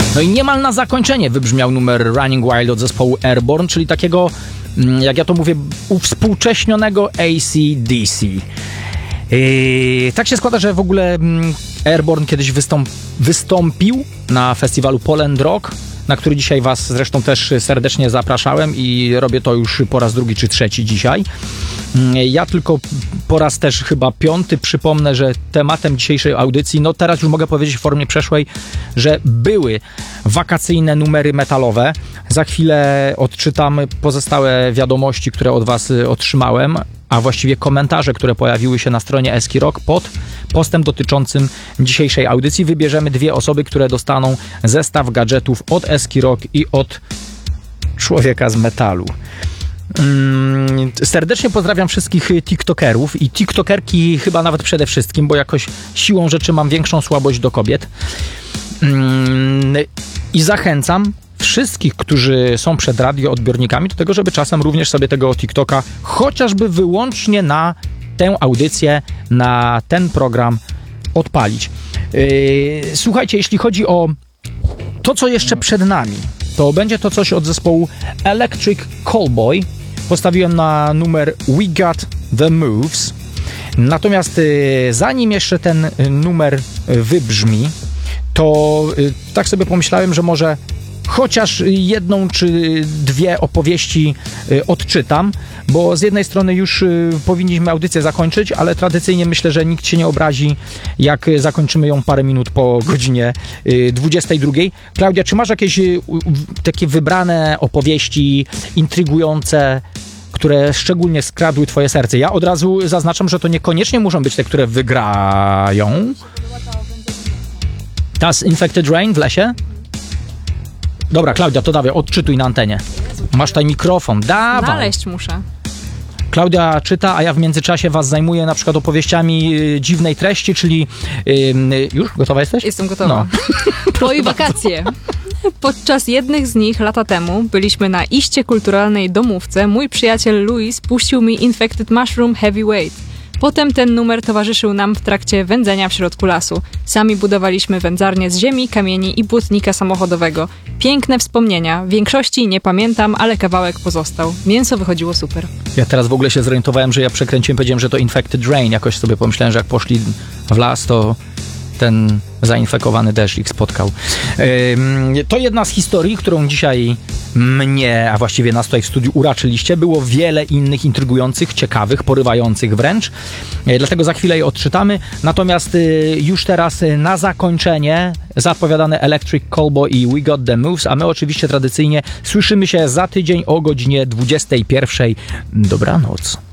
No i niemal na zakończenie wybrzmiał numer Running Wild od zespołu Airborne, czyli takiego, jak ja to mówię, uwspółcześnionego AC/DC. Tak się składa, że w ogóle Airborne kiedyś wystąpił na festiwalu Poland Rock, na który dzisiaj was zresztą też serdecznie zapraszałem i robię to już po raz drugi czy trzeci dzisiaj. Ja tylko po raz też chyba piąty przypomnę, że tematem dzisiejszej audycji, no teraz już mogę powiedzieć w formie przeszłej, że były wakacyjne numery metalowe. Za chwilę odczytam pozostałe wiadomości, które od was otrzymałem, a właściwie komentarze, które pojawiły się na stronie Eski Rock pod postem dotyczącym dzisiejszej audycji. Wybierzemy dwie osoby, które dostaną zestaw gadżetów od Eski Rock i od Człowieka z Metalu. Serdecznie pozdrawiam wszystkich tiktokerów i tiktokerki chyba nawet przede wszystkim, bo jakoś siłą rzeczy mam większą słabość do kobiet. I zachęcam wszystkich, którzy są przed radioodbiornikami do tego, żeby czasem również sobie tego TikToka chociażby wyłącznie na tę audycję, na ten program odpalić. Słuchajcie, jeśli chodzi o to, co jeszcze przed nami, to będzie to coś od zespołu Electric Callboy. Postawiłem na numer We Got The Moves. Natomiast zanim jeszcze ten numer wybrzmi, to tak sobie pomyślałem, że może chociaż jedną czy dwie opowieści odczytam, bo z jednej strony już powinniśmy audycję zakończyć, ale tradycyjnie myślę, że nikt się nie obrazi, jak zakończymy ją parę minut po godzinie 22. Klaudia, czy masz jakieś takie wybrane opowieści intrygujące, które szczególnie skradły twoje serce? Ja od razu zaznaczam, że to niekoniecznie muszą być te, które wygrają. Ta z Infected Rain w lesie? Dobra, Klaudia, to dawaj, odczytuj na antenie. Masz tutaj mikrofon, dawaj. Znaleźć muszę. Klaudia czyta, a ja w międzyczasie was zajmuję na przykład opowieściami dziwnej treści, czyli... już? Gotowa jesteś? Jestem gotowa. No. Twoje wakacje. Podczas jednych z nich lata temu byliśmy na iście kulturalnej domówce. Mój przyjaciel Louis puścił mi Infected Mushroom Heavyweight. Potem ten numer towarzyszył nam w trakcie wędzenia w środku lasu. Sami budowaliśmy wędzarnię z ziemi, kamieni i błotnika samochodowego. Piękne wspomnienia. Większości nie pamiętam, ale kawałek pozostał. Mięso wychodziło super. Ja teraz w ogóle się zorientowałem, że ja przekręciłem, powiedziałem, że to Infected Rain. Jakoś sobie pomyślałem, że jak poszli w las, to ten zainfekowany deszcz ich spotkał. To jedna z historii, którą dzisiaj mnie, a właściwie nas tutaj w studiu uraczyliście. Było wiele innych intrygujących, ciekawych, porywających wręcz. Dlatego za chwilę je odczytamy. Natomiast już teraz na zakończenie zapowiadane Electric Callboy i We Got The Moves, a my oczywiście tradycyjnie słyszymy się za tydzień o godzinie 21. Dobranoc.